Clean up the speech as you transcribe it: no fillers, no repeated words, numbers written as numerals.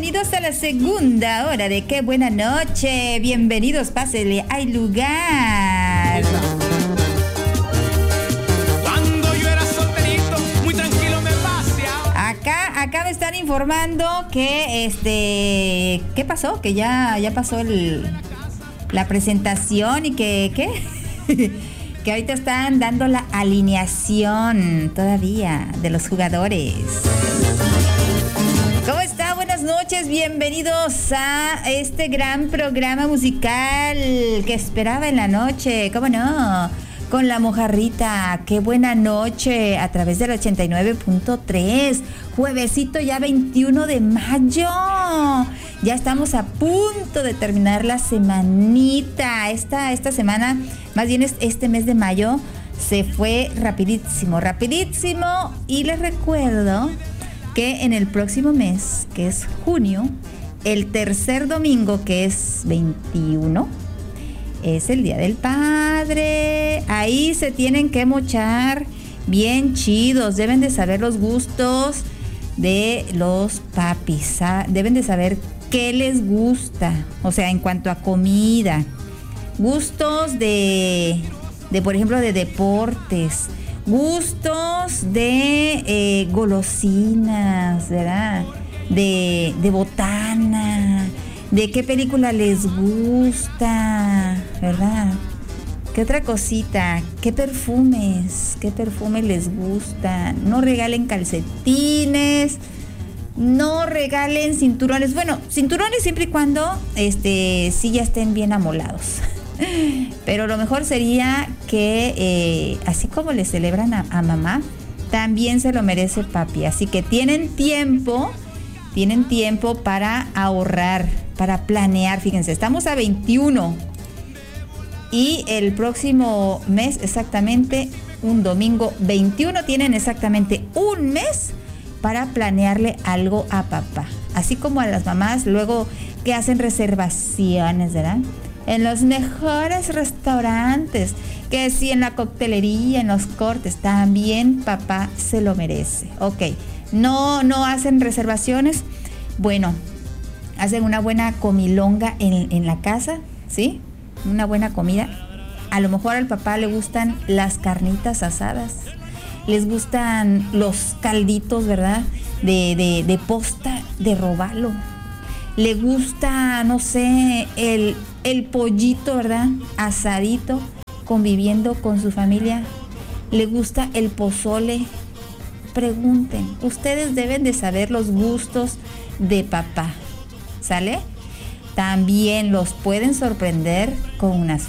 bienvenidos a la segunda hora de Qué Buena Noche. Bienvenidos, pásele, hay lugar. Cuando yo era solterito, muy tranquilo me paseaba. Acá me están informando que ¿qué pasó? Que ya pasó la presentación y que que ahorita están dando la alineación todavía de los jugadores. ¿Cómo está? Buenas noches, bienvenidos a este gran programa musical que esperaba en la noche, ¿cómo no? Con la mojarrita, qué buena noche, a través del 89.3, juevesito ya 21 de mayo, ya estamos a punto de terminar la semanita, esta semana, más bien este mes de mayo, se fue rapidísimo, y les recuerdo que en el próximo mes, que es junio, el tercer domingo, que es 21, es el Día del Padre. Ahí se tienen que mochar bien chidos. Deben de saber los gustos de los papis. Deben de saber qué les gusta. O sea, en cuanto a comida. Gustos de por ejemplo, de deportes. Gustos de golosinas, ¿verdad? De botana. De qué película les gusta, ¿verdad? ¿Qué otra cosita? ¿Qué perfume les gusta? No regalen calcetines, no regalen cinturones. Bueno, cinturones siempre y cuando sí ya estén bien amolados. Pero lo mejor sería que así como le celebran a mamá, también se lo merece papi. Así que tienen tiempo para ahorrar, para planear. Fíjense, estamos a 21 y el próximo mes, exactamente un domingo 21, tienen exactamente un mes para planearle algo a papá. Así como a las mamás luego que hacen reservaciones, ¿verdad? En los mejores restaurantes, que sí, en la coctelería, en los cortes, también papá se lo merece. Ok, no hacen reservaciones. Bueno, hacen una buena comilonga en la casa, ¿sí? Una buena comida. A lo mejor al papá le gustan las carnitas asadas, les gustan los calditos, ¿verdad? De posta, de robalo. Le gusta, no sé, el pollito, ¿verdad? Asadito, conviviendo con su familia. Le gusta el pozole. Pregunten, ustedes deben de saber los gustos de papá, ¿sale? También los pueden sorprender con unas